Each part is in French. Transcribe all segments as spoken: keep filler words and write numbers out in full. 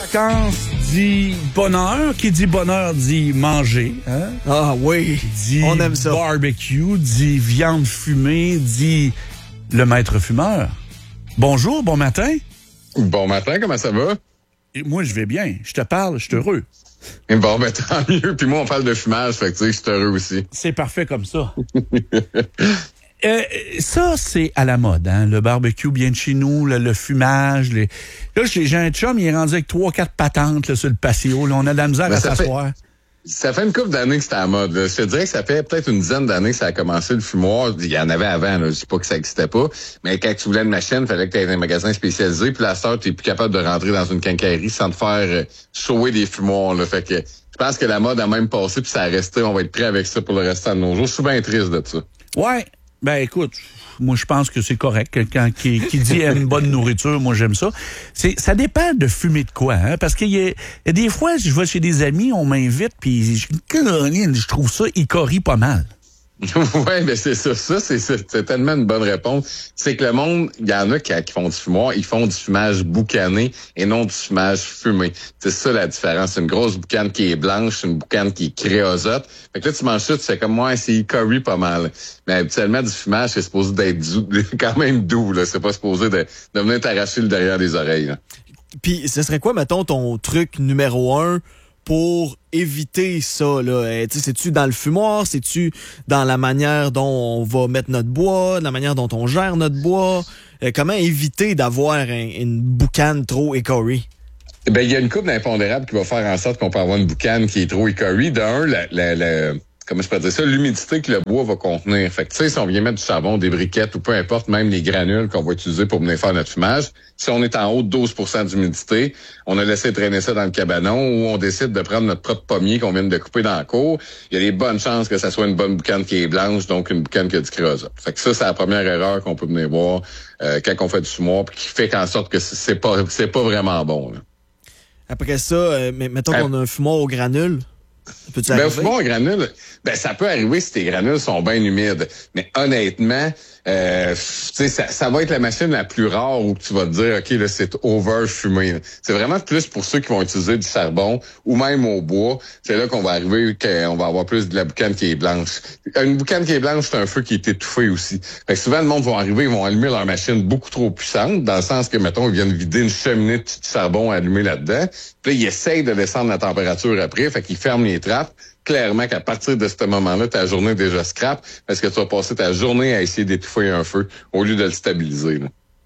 vacances dit bonheur. Qui dit bonheur dit manger. Hein? Ah oui, dit on aime ça. Barbecue, dit viande fumée, dit le maître fumeur. Bonjour, bon matin. Bon matin, comment ça va? Et moi, je vais bien. Je te parle, je suis heureux. Bon, ben tant mieux. Puis moi, on parle de fumage, fait que tu sais, je suis heureux aussi. C'est parfait comme ça. euh, ça, c'est à la mode, hein? Le barbecue bien de chez nous, le, le fumage. Les... Là, j'ai, j'ai un chum, il est rendu avec trois, quatre patentes là, sur le patio. Là, on a de la misère ben, à s'asseoir. Fait... Ça fait une couple d'années que c'était à la mode. Là. Je te dirais que ça fait peut-être une dizaine d'années que ça a commencé le fumoir. Il y en avait avant, là. Je dis pas que ça n'existait pas. Mais quand tu voulais une machine, il fallait que tu aies un magasin spécialisé. Puis la sœur, tu n'es plus capable de rentrer dans une quincaillerie sans te faire euh, sauver des fumoirs. Là. Fait que je pense que la mode a même passé puis ça a resté. On va être prêt avec ça pour le restant de nos jours. Je suis bien triste de ça. Ouais. Ben écoute, moi je pense que c'est correct. Quelqu'un qui, qui dit aime une bonne nourriture, moi j'aime ça. C'est, ça dépend de fumer de quoi, hein? Parce qu'il y a, il y a des fois, je vais chez des amis, on m'invite, puis je, je trouve ça écorie pas mal. Ouais, mais c'est ça. Ça, c'est, c'est, c'est tellement une bonne réponse. C'est que le monde, il y en a qui, qui font du fumoir, ils font du fumage boucané et non du fumage fumé. C'est ça la différence. C'est une grosse boucane qui est blanche, une boucane qui est créosote. Fait que là, tu manges ça, tu fais comme moi, c'est curry pas mal. Mais habituellement, du fumage, c'est supposé d'être doux, quand même doux, là. C'est pas supposé de, de venir t'arracher le derrière des oreilles, là. Puis, ce serait quoi, mettons, ton truc numéro un pour éviter ça, là? Euh, tu sais, c'est-tu dans le fumoir? C'est-tu dans la manière dont on va mettre notre bois? La manière dont on gère notre bois? Euh, comment éviter d'avoir un, une boucane trop écorie? Ben, il y a une couple d'impondérables qui va faire en sorte qu'on peut avoir une boucane qui est trop écorie. D'un, la, la, la, comment je peux dire ça, l'humidité que le bois va contenir. Fait que, tu sais, si on vient mettre du charbon, des briquettes ou peu importe, même les granules qu'on va utiliser pour venir faire notre fumage, si on est en haut de douze pour cent d'humidité, on a laissé traîner ça dans le cabanon ou on décide de prendre notre propre pommier qu'on vient de couper dans la cour, il y a des bonnes chances que ça soit une bonne boucane qui est blanche, donc une boucane qui a du créosote. Fait que ça, c'est la première erreur qu'on peut venir voir euh, quand on fait du fumoir, puis qui fait qu'en sorte que c'est pas, c'est pas vraiment bon, là. Après ça, euh, mettons qu'on a un fumoir au granule. Peux-tu ben, arriver? fumoir au granule, ben, ça peut arriver si tes granules sont bien humides. Mais honnêtement, euh, tu sais, ça, ça va être la machine la plus rare où tu vas te dire, OK, là, c'est over fumé. Là. C'est vraiment plus pour ceux qui vont utiliser du charbon ou même au bois. C'est là qu'on va arriver, qu'on va avoir plus de la boucane qui est blanche. Une boucane qui est blanche, c'est un feu qui est étouffé aussi. Fait que souvent, le monde va arriver, ils vont allumer leur machine beaucoup trop puissante, dans le sens que, mettons, ils viennent vider une cheminée de charbon allumée là-dedans. Puis là, ils essayent de descendre la température après, fait qu'ils ferment les trappes. Clairement qu'à partir de ce moment-là, ta journée est déjà scrap parce que tu vas passer ta journée à essayer d'étouffer un feu au lieu de le stabiliser. Là,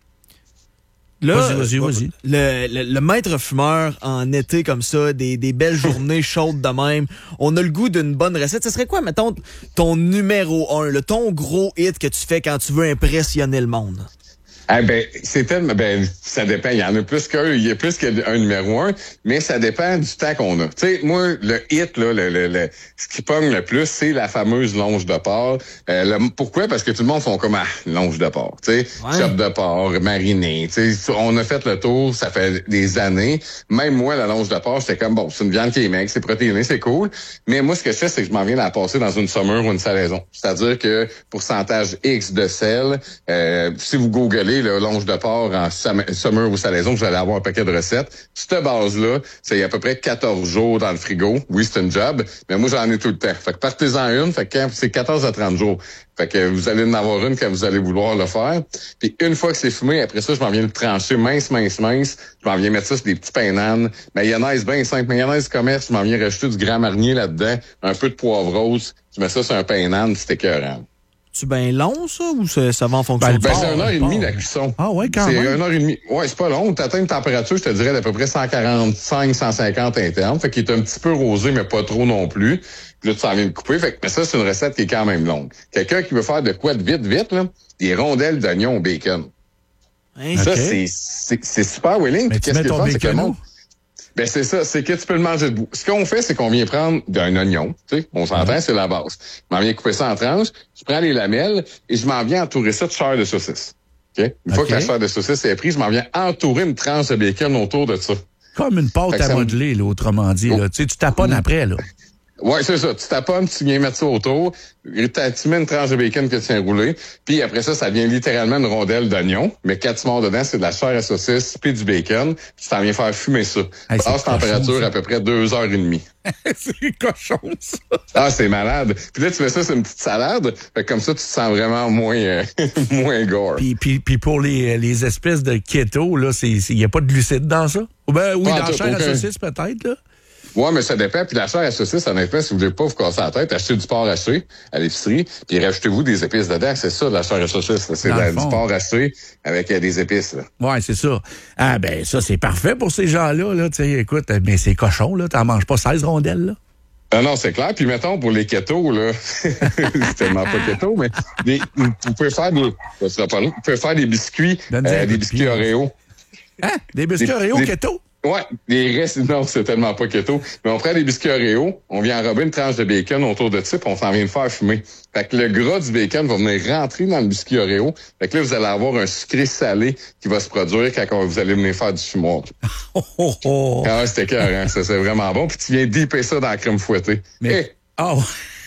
là vas-y, vas-y, vas-y. Le, le, le maître fumeur en été comme ça, des, des belles journées chaudes de même, on a le goût d'une bonne recette. Ce serait quoi, mettons, ton numéro un, le ton gros hit que tu fais quand tu veux impressionner le monde? Ah ben, c'est tellement, ben, ça dépend. Il y en a plus qu'un, il y a plus qu'un numéro un, mais ça dépend du temps qu'on a. Tu sais, moi, le hit, là, le, le, le, ce qui pogne le plus, c'est la fameuse longe de porc. Euh, le, pourquoi? Parce que tout le monde font comme, ah, longe de porc. Tu sais, ouais. Chop de porc, mariné. Tu sais, on a fait le tour, ça fait des années. Même moi, la longe de porc, j'étais comme, bon, c'est une viande qui est maigre, c'est protéiné, c'est cool. Mais moi, ce que je fais, c'est que je m'en viens la passer dans une saumure ou une salaison. C'est-à-dire que pourcentage X de sel, euh, si vous googlez, le longe de porc en saumure ou salaison, vous allez avoir un paquet de recettes. Cette base-là, c'est à peu près quatorze jours dans le frigo. Oui, c'est une job, mais moi, j'en ai tout le temps. Fait que partez-en une, fait que c'est quatorze à trente jours. Fait que vous allez en avoir une quand vous allez vouloir le faire. Puis une fois que c'est fumé, après ça, je m'en viens le trancher mince, mince, mince. Je m'en viens mettre ça sur des petits pains d'âne. Mayonnaise bien simple. Mayonnaise commerce, je m'en viens rajouter du Grand Marnier là-dedans, un peu de poivre rose. Je mets ça sur un pain d'âne, c'est écœurant. C'est bien long, ça, ou ça, ça va en fonction ben, de ben, c'est une heure et demie, la cuisson. Ah ouais, quand c'est même. C'est une heure et demie. Ouais, c'est pas long. T'atteins une température, je te dirais, d'à peu près cent quarante-cinq, cent cinquante interne. Fait qu'il est un petit peu rosé, mais pas trop non plus. Puis là, tu s'en viens de couper. Fait que, mais ça, c'est une recette qui est quand même longue. Quelqu'un qui veut faire de quoi de vite, vite, là, des rondelles d'oignon au bacon. Hein? Ça, okay. c'est, c'est, c'est super willing. Mais Puis tu qu'est-ce mets qu'il ton fait, c'est que le bacon monde... Ben, c'est ça, c'est que tu peux le manger debout. Ce qu'on fait, c'est qu'on vient prendre d'un oignon, tu sais, on s'entend, mm-hmm. c'est la base. Je m'en viens couper ça en tranches, je prends les lamelles et je m'en viens entourer ça de chair de saucisse. Okay? Une okay. fois que la chair de saucisse est prise, je m'en viens entourer une tranche de bacon autour de ça. Comme une pâte à modeler, là, autrement dit. Là. Oh. Tu sais, tu taponnes mmh. après, là. Ouais, c'est ça. Tu taponnes, tu viens mettre ça autour. Tu mets une tranche de bacon que tu viens rouler. Puis après ça, ça devient littéralement une rondelle d'oignon. Mais quand tu mords dedans, c'est de la chair à saucisse puis du bacon. Puis tu t'en viens faire fumer ça. Hey, Basse température cochon, à peu près deux heures et demie. C'est cochon, ça. Ah, c'est malade. Puis là, tu fais ça sur une petite salade. Fait que comme ça, tu te sens vraiment moins, euh, moins gore. Puis, puis, puis pour les, les espèces de keto, là, il n'y a pas de glucides dans ça? Ou ben oui, ah, dans la chair aucun... à saucisse, peut-être, là? Ouais, mais ça dépend. Puis la chair à saucisse, honnêtement, si vous voulez pas vous casser la tête, achetez du porc haché à l'épicerie, puis rajoutez-vous des épices dedans. C'est ça, la chair à saucisse. C'est la, du porc haché avec euh, des épices. Là. Ouais, c'est ça. Ah ben ça, c'est parfait pour ces gens-là. Là. Tu sais, écoute, mais c'est cochon, là. T'en manges pas seize rondelles, là? Ah non, c'est clair. Puis mettons, pour les ketos, là, c'est tellement pas keto, mais des, vous pouvez faire des. Ça sera pas long. Vous pouvez faire des biscuits, euh, des biscuits Oreo. Hein? Des biscuits des, Oreo des, keto? Ouais, des restes, non, c'est tellement pas keto. Mais on prend des biscuits Oreo, on vient enrober une tranche de bacon autour de ça, puis on s'en vient de faire fumer. Fait que le gras du bacon va venir rentrer dans le biscuit Oreo. Fait que là, vous allez avoir un sucré salé qui va se produire quand vous allez venir faire du fumoir. Oh, oh, oh. Ah ouais, c'était cœur, hein? Ça, c'est vraiment bon. Puis tu viens dipper ça dans la crème fouettée. Mais... Hey. Oh.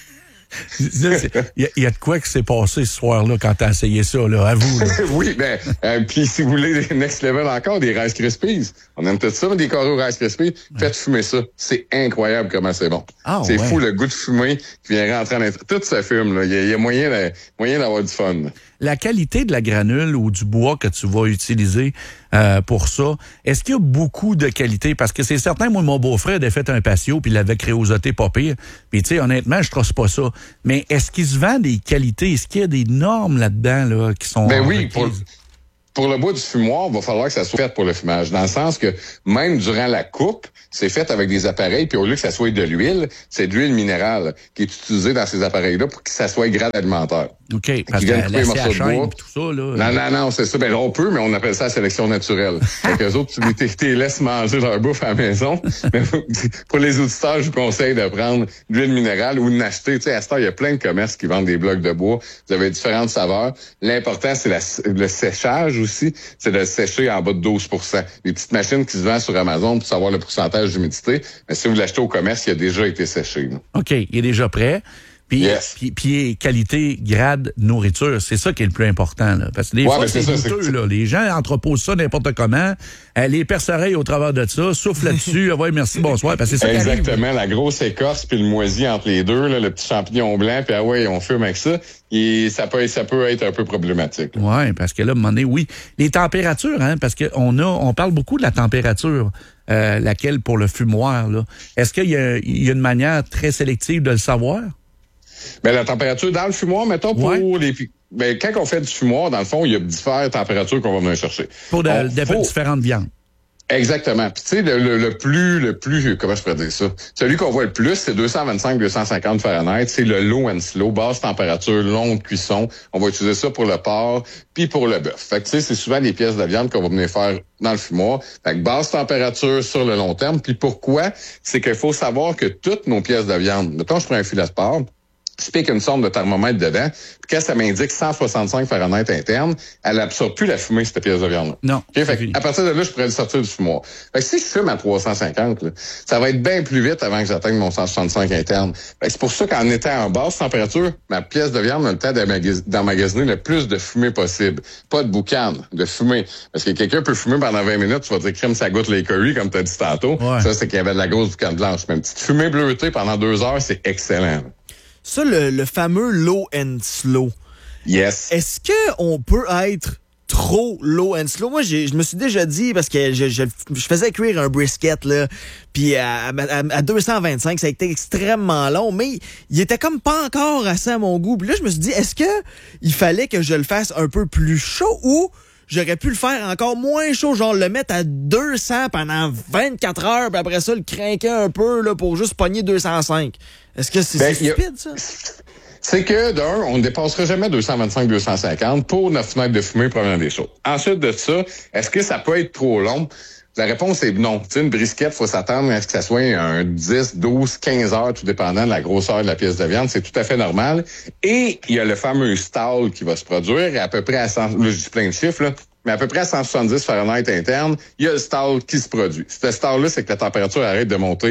Il y, y a de quoi qui s'est passé ce soir-là quand t'as essayé ça, là, à vous. Là. Oui, ben, euh, puis si vous voulez des next level encore, des Rice Krispies. On aime tout ça, des carreaux Rice Krispies. Faites fumer ça. C'est incroyable comment c'est bon. Ah, c'est ouais. fou le goût de fumée qui vient rentrer en l'intérieur. Tout se fume, là. Il y, y a moyen, de, moyen d'avoir du fun. Là. La qualité de la granule ou du bois que tu vas utiliser euh, pour ça, est-ce qu'il y a beaucoup de qualité? Parce que c'est certain, moi, mon beau-frère a fait un patio puis il l'avait créosoté pas pire. Puis, tu sais, honnêtement, je trosse pas ça. Mais est-ce qu'il se vend des qualités? Est-ce qu'il y a des normes là-dedans là, qui sont... Ben oui, pour, pour le bois du fumoir, il va falloir que ça soit fait pour le fumage. Dans le sens que même durant la coupe, c'est fait avec des appareils, puis au lieu que ça soit de l'huile, c'est de l'huile minérale qui est utilisée dans ces appareils-là pour que ça soit grade alimentaire. OK, parce que la C H M tout ça, là... Non, non, non, c'est ça. Ben, on peut, mais on appelle ça la sélection naturelle. Fait qu'eux autres, tu t'es, t'es laisses manger leur bouffe à la maison. Mais pour les auditeurs, je vous conseille de prendre de l'huile minérale ou de l'acheter. Tu sais, à ce temps, il y a plein de commerces qui vendent des blocs de bois. Vous avez différentes saveurs. L'important, c'est la, le séchage aussi. C'est de le sécher en bas de douze pour cent. Les petites machines qui se vendent sur Amazon pour savoir le pourcentage d'humidité. Mais si vous l'achetez au commerce, il a déjà été séché. Là. OK, il est déjà prêt. Puis, yes. puis, puis qualité, grade, nourriture, c'est ça qui est le plus important. Là. Parce que des ouais, fois, c'est, c'est douteux. Ça, là. Les gens entreposent ça n'importe comment. Euh, les perce-oreilles au travers de ça, soufflent là-dessus. Ah ouais, merci, bonsoir. Parce que c'est ça exactement, la grosse écorce puis le moisi entre les deux, là, le petit champignon blanc, puis ah ouais, on fume avec ça. Et ça peut, ça peut être un peu problématique. Oui, parce que là, à un moment donné, oui. Les températures, hein, parce qu'on a, on parle beaucoup de la température, euh, laquelle pour le fumoir, là. Est-ce qu'il y a, il y a une manière très sélective de le savoir? Ben, la température dans le fumoir, mettons, pour ouais. les... Ben, quand on fait du fumoir, dans le fond, il y a différentes températures qu'on va venir chercher. Pour de, on, de, faut... différentes viandes. Exactement. Puis tu sais, le, le, le plus, le plus, comment je pourrais dire ça? Celui qu'on voit le plus, c'est deux cent vingt-cinq à deux cent cinquante Fahrenheit. C'est le low and slow, basse température, longue cuisson. On va utiliser ça pour le porc, puis pour le bœuf. Fait que tu sais, c'est souvent des pièces de viande qu'on va venir faire dans le fumoir. Fait que basse température sur le long terme. Puis pourquoi? C'est qu'il faut savoir que toutes nos pièces de viande, mettons, je prends un filet de porc, je pique une sonde de thermomètre dedans, puis quand ça m'indique cent soixante-cinq Fahrenheit interne, elle absorbe plus la fumée, cette pièce de viande-là. Non. Okay? Fait à partir de là, je pourrais le sortir du fumoir. Fait que si je fume à trois cent cinquante, là, ça va être bien plus vite avant que j'atteigne mon cent soixante-cinq interne. Fait que c'est pour ça qu'en étant en basse température, ma pièce de viande a le temps d'emmagasiner le plus de fumée possible. Pas de boucan, de fumée. Parce que quelqu'un peut fumer pendant vingt minutes, tu vas dire crème, ça goûte les curry, comme tu as dit tantôt. Ouais. Ça, c'est qu'il y avait de la grosse boucane blanche. Mais une petite fumée bleutée pendant deux heures, c'est excellent. Ça, le, le fameux low and slow. Yes. Est-ce qu'on peut être trop low and slow? Moi, j'ai, je me suis déjà dit, parce que je, je, je faisais cuire un brisket, là, puis à, à, à deux cent vingt-cinq, ça a été extrêmement long, mais il était comme pas encore assez à mon goût. Puis là, je me suis dit, est-ce que il fallait que je le fasse un peu plus chaud ou j'aurais pu le faire encore moins chaud, genre le mettre à deux cents pendant vingt-quatre heures, puis après ça, le craquer un peu là, pour juste pogner deux cent cinq. Est-ce que c'est, ben, c'est stupide, a... ça? C'est que, d'un, on ne dépassera jamais deux cent vingt-cinq à deux cent cinquante pour notre fenêtre de fumée provenant des choses. Ensuite de ça, est-ce que ça peut être trop long? La réponse est non. Tu sais, une brisquette, faut s'attendre à ce que ça soit un dix, douze, quinze heures, tout dépendant de la grosseur de la pièce de viande. C'est tout à fait normal. Et il y a le fameux stall qui va se produire à peu près à cent, là, je dis plein de chiffres, là, mais à peu près à cent soixante-dix Fahrenheit interne, il y a le stall qui se produit. Ce stall-là, c'est que la température arrête de monter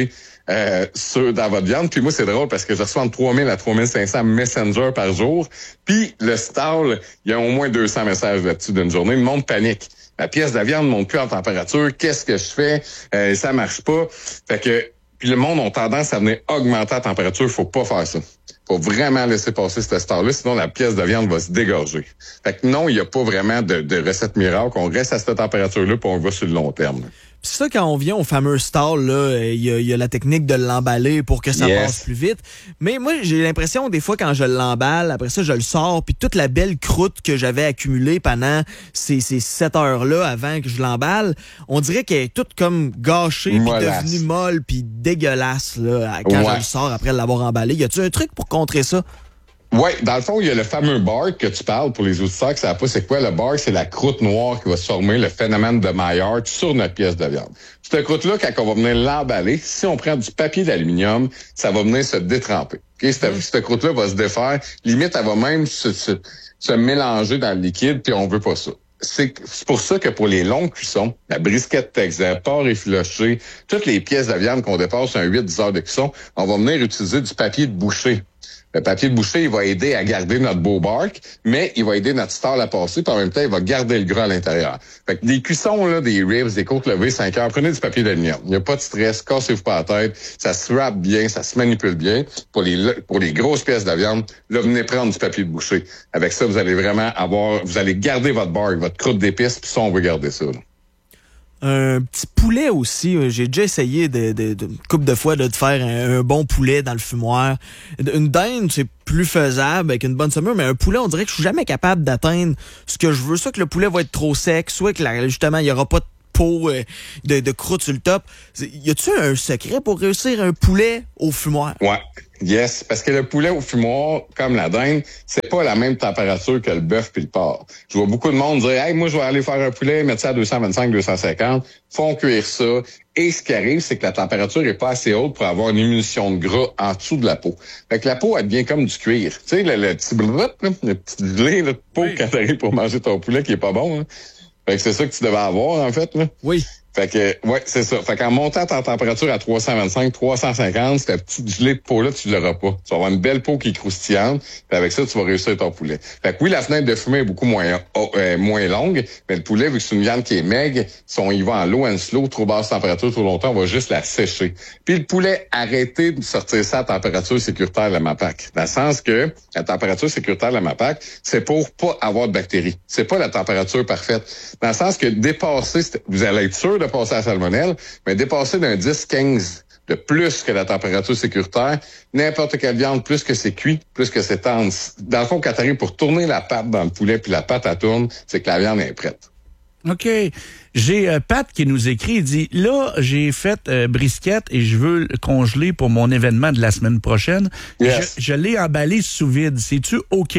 euh, sur, dans votre viande. Puis moi, c'est drôle parce que je reçois entre trois mille à trois mille cinq cents Messenger par jour. Puis le stall, il y a au moins deux cents messages là-dessus d'une journée. Le monde panique. La pièce de la viande ne monte plus en température. Qu'est-ce que je fais? Euh, ça marche pas. Fait que puis le monde a tendance à venir augmenter la température. Faut pas faire ça. Faut vraiment laisser passer cette stall-là, sinon la pièce de viande va se dégorger. Fait que non, il n'y a pas vraiment de, de recette miracle. On reste à cette température-là puis on va sur le long terme. C'est ça, quand on vient au fameux stall, là, il y, y a la technique de l'emballer pour que ça yes. passe plus vite. Mais moi, j'ai l'impression, des fois, quand je l'emballe, après ça, je le sors, puis toute la belle croûte que j'avais accumulée pendant ces, ces sept heures-là avant que je l'emballe, on dirait qu'elle est toute comme gâchée, puis devenue molle, puis dégueulasse, là, quand ouais. je le sors après l'avoir emballé. Y a-tu un truc pour contrer ça? Oui, dans le fond, il y a le fameux bark que tu parles pour les auditeurs qui ne savent pas c'est quoi. Le bark, c'est la croûte noire qui va se former, le phénomène de Maillard sur notre pièce de viande. Cette croûte-là, quand on va venir l'emballer, si on prend du papier d'aluminium, ça va venir se détremper. Okay? Cette, cette croûte-là va se défaire. Limite, elle va même se, se, se mélanger dans le liquide, puis on veut pas ça. C'est, c'est pour ça que pour les longues cuissons, la brisquette texaire, porc effiloché, toutes les pièces de viande qu'on dépasse un huit à dix heures de cuisson, on va venir utiliser du papier de boucher. Le papier de boucher, il va aider à garder notre beau bark, mais il va aider notre stall à passer, puis en même temps, il va garder le gras à l'intérieur. Fait que des cuissons, là, des ribs, des côtes levées, cinq heures, prenez du papier d'aluminium. Il n'y a pas de stress, cassez-vous pas la tête, ça se wrap bien, ça se manipule bien. Pour les, pour les grosses pièces de viande, là, venez prendre du papier de boucher. Avec ça, vous allez vraiment avoir, vous allez garder votre bark, votre croûte d'épices, puis ça, on veut garder ça, là. Un petit poulet aussi. J'ai déjà essayé de, de, de une couple de fois là, de faire un, un bon poulet dans le fumoir. Une dinde, c'est plus faisable avec une bonne saumure, mais un poulet, on dirait que je suis jamais capable d'atteindre ce que je veux. Soit que le poulet va être trop sec, soit que là, justement, il y aura pas de peau euh, de, de croûte sur le top. Y a-tu un secret pour réussir un poulet au fumoir? Ouais. Yes, parce que le poulet au fumoir, comme la dinde, c'est pas la même température que le bœuf puis le porc. Je vois beaucoup de monde dire « Hey, moi, je vais aller faire un poulet, mettre ça à deux cent vingt-cinq, deux cent cinquante. » Font cuire ça. Et ce qui arrive, c'est que la température est pas assez haute pour avoir une émulsion de gras en dessous de la peau. Fait que la peau, elle devient comme du cuir. Tu sais, le, le petit blrut, là, le petit gelé de peau oui. quand t'arrives pour manger ton poulet qui est pas bon. Hein. Fait que c'est ça que tu devais avoir, en fait. Là. Oui. Fait que, ouais, c'est ça. Fait qu'en montant ta température à trois cent vingt-cinq, trois cent cinquante, cette petite gelée de peau-là, tu l'auras pas. Tu vas avoir une belle peau qui est croustillante, puis avec ça, tu vas réussir ton poulet. Fait que oui, la fenêtre de fumée est beaucoup moins oh, euh, moins longue, mais le poulet, vu que c'est une viande qui est maigre, si on y va en low and slow, trop basse température, trop longtemps, on va juste la sécher. Puis le poulet, arrêtez de sortir ça à température sécuritaire de la MAPAC. Dans le sens que la température sécuritaire de la MAPAC, c'est pour pas avoir de bactéries. C'est pas la température parfaite. Dans le sens que dépasser, vous allez être sûr de passer à la salmonelle, mais dépasser d'un dix à quinze de plus que la température sécuritaire, n'importe quelle viande, plus que c'est cuit, plus que c'est tendre. Dans le fond, quand t'arrives pour tourner la pâte dans le poulet, puis la pâte, elle tourne, c'est que la viande est prête. OK. J'ai euh, Pat qui nous écrit, il dit, là, j'ai fait euh, brisquette et je veux le congeler pour mon événement de la semaine prochaine. Yes. Je, je l'ai emballé sous vide. C'est-tu OK?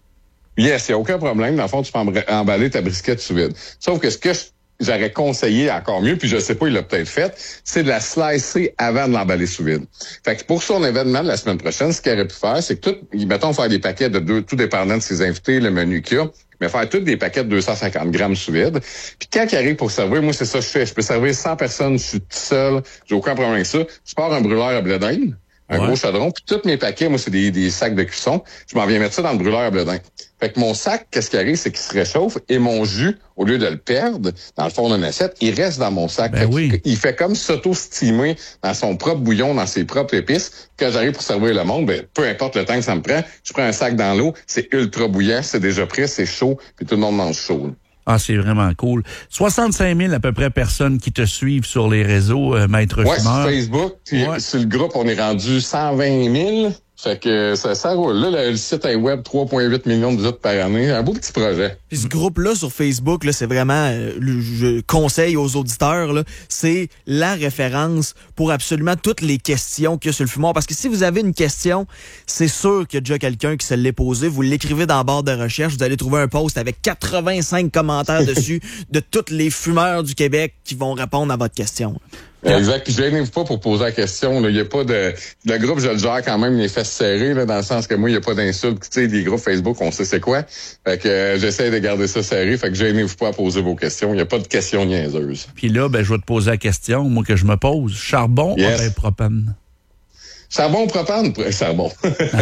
Yes, il n'y a aucun problème. Dans le fond, tu peux emballer ta brisquette sous vide. Sauf que ce que je j'aurais conseillé encore mieux, puis je sais pas, il l'a peut-être fait, c'est de la slicer avant de l'emballer sous vide. Fait que pour son événement de la semaine prochaine, ce qu'il aurait pu faire, c'est que tout, mettons, faire des paquets de deux, tout dépendant de ses invités, le menu qu'il y a, mais faire tous des paquets de deux cent cinquante grammes sous vide. Puis quand il arrive pour servir, moi, c'est ça que je fais. Je peux servir cent personnes, je suis tout seul, j'ai aucun problème avec ça. Je pars un brûleur à blé d'Inde, un ouais. gros chaudron, puis tous mes paquets, moi, c'est des, des sacs de cuisson. Je m'en viens mettre ça dans le brûleur à blé d'Inde. Fait que mon sac, qu'est-ce qui arrive, c'est qu'il se réchauffe et mon jus, au lieu de le perdre dans le fond d'une assiette, il reste dans mon sac. Ben oui. il, il fait comme s'auto-steamer dans son propre bouillon, dans ses propres épices. Quand j'arrive pour servir le monde, ben, peu importe le temps que ça me prend, je prends un sac dans l'eau, c'est ultra bouillant, c'est déjà prêt, c'est chaud, puis tout le monde mange chaud. Ah, c'est vraiment cool. soixante-cinq mille à peu près personnes qui te suivent sur les réseaux, euh, Maître ouais, Fumeur. Ouais, sur Facebook. Puis ouais. Sur le groupe, on est rendu cent vingt mille. Fait que ça, ça roule. Là, le, le site est web, trois virgule huit millions de visites par année. Un beau petit projet. Puis ce groupe-là sur Facebook, là, c'est vraiment, euh, je conseille aux auditeurs, là, c'est la référence pour absolument toutes les questions qu'il y a sur le fumoir. Parce que si vous avez une question, c'est sûr qu'il y a déjà quelqu'un qui se l'est posé. Vous l'écrivez dans la barre de recherche, vous allez trouver un post avec quatre-vingt-cinq commentaires dessus de tous les fumeurs du Québec qui vont répondre à votre question. Exact. Puis gênez-vous pas pour poser la question. Il y a pas de. Le groupe, je le gère quand même les fesses serrées, là, dans le sens que moi, il n'y a pas d'insultes. Tu sais, les groupes Facebook, on sait c'est quoi. Fait que euh, j'essaie de garder ça serré. Fait que gênez-vous pas à poser vos questions. Il n'y a pas de questions niaiseuses. Puis là, ben, je vais te poser la question, moi, que je me pose. Charbon Yes. ou ben, propane? Charbon, propane? Charbon.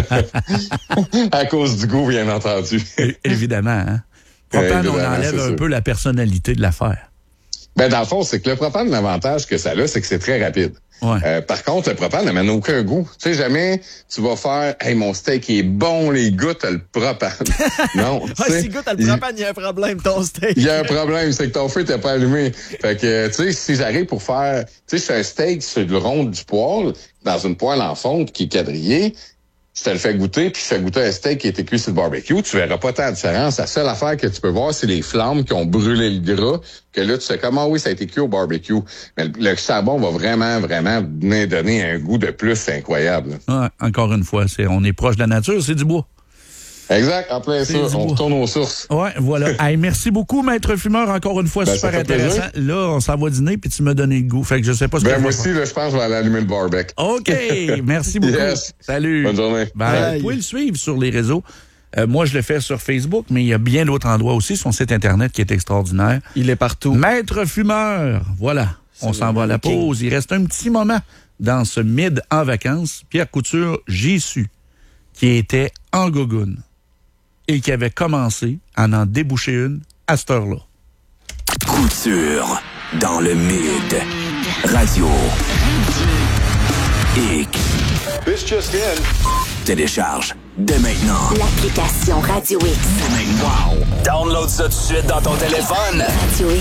À cause du goût, bien entendu. É- évidemment, hein? Propane, Évidemment, on enlève c'est un sûr. peu la personnalité de l'affaire. Ben, dans le fond, c'est que le propane, l'avantage que ça a, c'est que c'est très rapide. Ouais. Euh, par contre, le propane n'amène aucun goût. Tu sais, jamais tu vas faire « Hey, mon steak est bon, les gars, t'as le propane. » Non. tu Ah, sais, si, gars, t'as le propane, il y a un problème, ton steak. Il y a un problème, c'est que ton feu t'es pas allumé. Fait que, tu sais, si j'arrive pour faire, tu sais, je fais un steak sur le rond du poêle, dans une poêle en fonte qui est quadrillée, je te le fais goûter, puis je fais goûter un steak qui a été cuit sur le barbecue, tu verras pas tant de différence. La seule affaire que tu peux voir, c'est les flammes qui ont brûlé le gras, que là, tu sais comment, oui, ça a été cuit au barbecue. Mais le, le charbon va vraiment, vraiment venir donner un goût de plus, c'est incroyable. Ouais, encore une fois, c'est, on est proche de la nature, c'est du bois. Exact, en plein C'est ça, du on bois. retourne aux sources. Ouais, voilà. Hey, merci beaucoup, Maître Fumeur, encore une fois, Ben, super ça fait intéressant. plaisir. Là, on s'en va dîner, puis tu m'as donné le goût. Fait que je sais pas ce que Ben, je moi vais aussi, là, je pense que je vais aller allumer le barbecue. OK, merci beaucoup. Yes. Salut. Bonne journée. Bye. Bye. Vous pouvez le suivre sur les réseaux. Euh, moi, je le fais sur Facebook, mais il y a bien d'autres endroits aussi. Son site Internet qui est extraordinaire. Il est partout. Maître Fumeur, voilà. On s'en va à la pause. Il reste un petit moment dans ce mid en vacances. Pierre Couture, j'y su, qui était en gogoune et qui avait commencé à en déboucher une à cette heure-là. Couture dans le mid. Radio X. This just in. Télécharge dès maintenant. L'application Radio X. Wow! Download ça tout de suite dans ton téléphone. Radio X.